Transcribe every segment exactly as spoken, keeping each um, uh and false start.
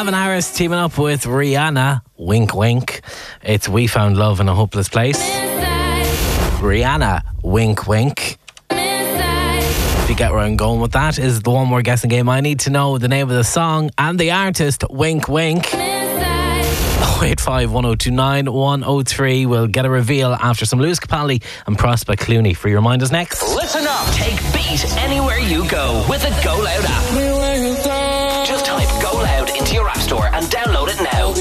Calvin Harris teaming up with Rihanna. Wink, wink. It's We Found Love in a Hopeless Place. Rihanna, wink, wink. If you get where I'm going with that, is the one more guessing game. I need to know the name of the song and the artist. Wink, wink. oh eight five, one oh two nine, one oh three. We'll get a reveal after some Lewis Capaldi and Prospect Clooney. For your reminders next. Listen up. Take Beat anywhere you go with the Go Loud app. Just type Go Loud into your app store and download it now.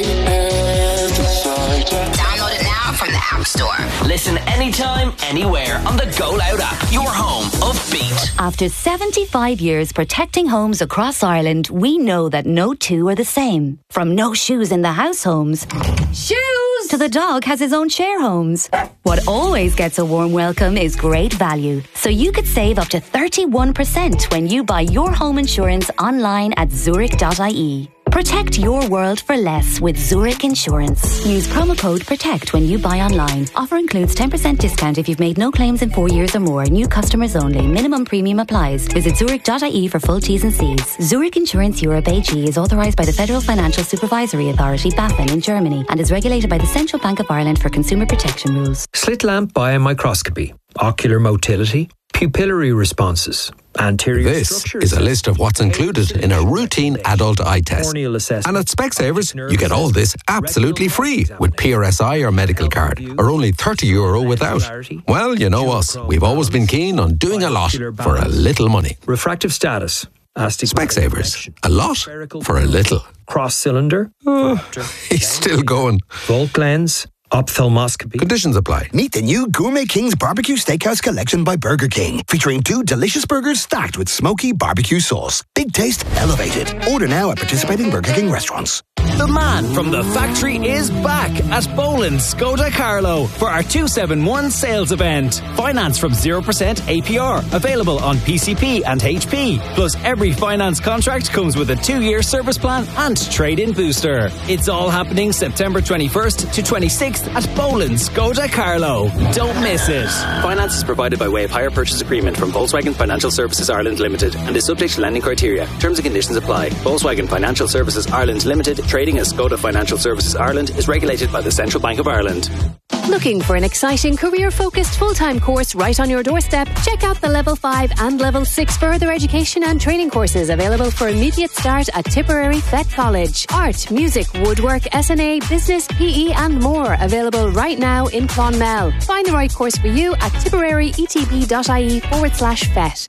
Download it now from the App Store. Listen anytime, anywhere on the Go Loud app. Your home of Beat. After seventy-five years protecting homes across Ireland, we know that no two are the same. From no shoes in the house homes, shoes, to the dog has his own share homes. What always gets a warm welcome is great value. So you could save up to thirty-one percent when you buy your home insurance online at zurich dot I E. Protect your world for less with Zurich Insurance. Use promo code PROTECT when you buy online. Offer includes ten percent discount if you've made no claims in four years or more. New customers only. Minimum premium applies. Visit zurich dot I E for full T's and C's. Zurich Insurance Europe A G is authorised by the Federal Financial Supervisory Authority, BaFin, in Germany and is regulated by the Central Bank of Ireland for consumer protection rules. Slit lamp biomicroscopy, ocular motility, pupillary responses, anterior This structures. is a list of what's included in a routine adult eye test. Corneal assessment. And at Specsavers, you get all this absolutely free with P R S I or medical card, or only thirty euro without. Well, you know us. We've always been keen on doing a lot for a little money. Refractive status. Specsavers. A lot for a little. Cross cylinder. Oh, he's still going. Volt lens. Ophthalmoscopy. Conditions apply. Meet the new Gourmet King's Barbecue Steakhouse Collection by Burger King, featuring two delicious burgers stacked with smoky barbecue sauce. Big taste, elevated. Order now at participating Burger King restaurants. The man from the factory is back at Boland Skoda Carlo for our two seven one sales event. Finance from zero percent A P R. Available on P C P and H P. Plus every finance contract comes with a two-year service plan and trade-in booster. It's all happening September twenty-first to twenty-sixth at Boland Skoda Carlo. Don't miss it. Finance is provided by way of hire purchase agreement from Volkswagen Financial Services Ireland Limited and is subject to lending criteria. Terms and conditions apply. Volkswagen Financial Services Ireland Limited, trading as Skoda Financial Services Ireland, is regulated by the Central Bank of Ireland. Looking for an exciting career-focused full-time course right on your doorstep? Check out the Level five and Level six further education and training courses available for immediate start at Tipperary Fet College. Art, music, woodwork, S N A, business, P E and more available right now in Clonmel. Find the right course for you at tipperary.etb.ie forward slash fet.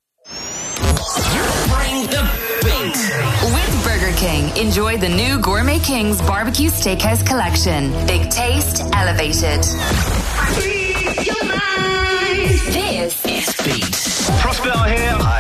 Bring the beat. With Burger King, enjoy the new Gourmet King's Barbecue Steakhouse Collection. Big taste, elevated. This It's Beat. Prospect here.